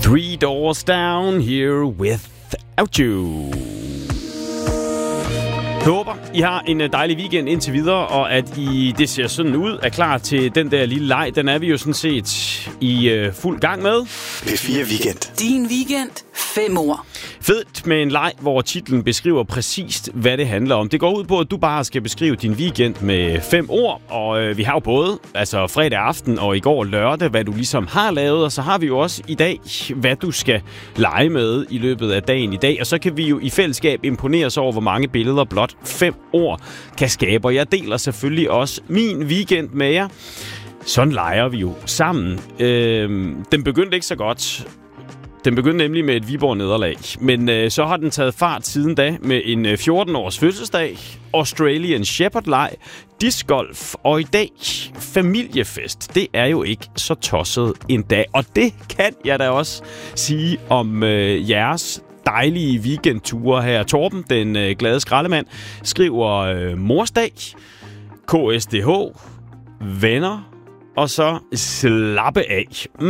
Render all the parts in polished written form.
Three Doors Down here without you. Jeg håber, I har en dejlig weekend indtil videre, og at I, det ser sådan ud, er klar til den der lille leg. Den er vi jo sådan set i fuld gang med. P4 Weekend. Din weekend. 5 ord. Fedt med en leg, hvor titlen beskriver præcist, hvad det handler om. Det går ud på, at du bare skal beskrive din weekend med 5 ord, og vi har jo både altså fredag aften og i går lørdag, hvad du ligesom har lavet, og så har vi jo også i dag, hvad du skal lege med i løbet af dagen i dag, og så kan vi jo i fællesskab imponeres over, hvor mange billeder blot 5 ord kan skabe, og jeg deler selvfølgelig også min weekend med jer. Sådan leger vi jo sammen. Den begyndte ikke så godt. Den begyndte nemlig med et Viborg-nederlag, men så har den taget fart siden da med en 14-års fødselsdag, Australian Shepherd-leg, discgolf og i dag familiefest. Det er jo ikke så tosset en dag, og det kan jeg da også sige om jeres dejlige weekendture her. Torben, den glade skraldemand, skriver morsdag, KSDH, venner, og så slappe af.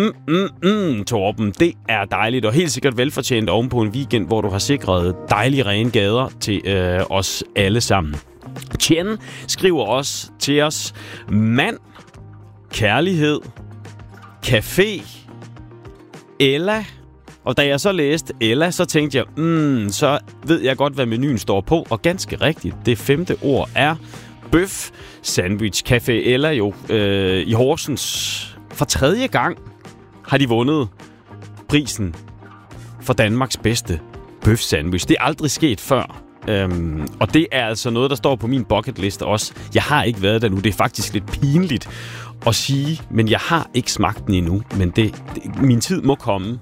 Torben, det er dejligt, og helt sikkert velfortjent oven på en weekend, hvor du har sikret dejlige rene gader til os alle sammen. Tjen skriver også til os, mand, kærlighed, café, Ella. Og da jeg så læste Ella, så tænkte jeg, så ved jeg godt, hvad menuen står på. Og ganske rigtigt, det 5. ord er bøf sandwich. Café Ella jo i Horsens. For 3. gang har de vundet prisen for Danmarks bedste bøf sandwich. Det er aldrig sket før. Og det er altså noget, der står på min bucketliste også. Jeg har ikke været der nu. Det er faktisk lidt pinligt at sige, men jeg har ikke smagt den endnu. Men min tid må komme.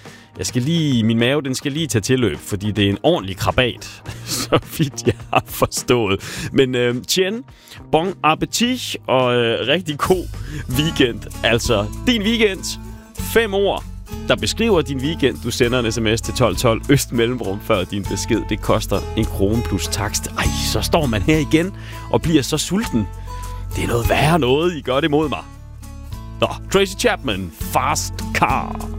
Min mave, den skal lige tage tilløb, fordi det er en ordentlig krabat, så vidt jeg har forstået. Men tjen, bon appetit og rigtig god weekend. Altså, din weekend, 5 ord, der beskriver din weekend. Du sender en sms til 1212 Øst Mellemrum før din besked. Det koster 1 krone plus takst. Ej, så står man her igen og bliver så sulten. Det er noget værre noget, I gør det mod mig. Nå, Tracy Chapman, Fast Car.